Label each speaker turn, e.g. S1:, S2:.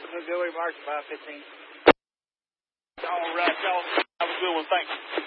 S1: Montgomery, March 515.
S2: All right, y'all. Have a good one. Thanks.